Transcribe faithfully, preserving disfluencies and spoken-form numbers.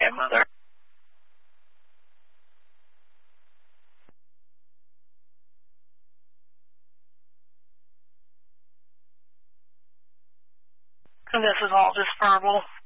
Okay, Mother. And this is all just verbal.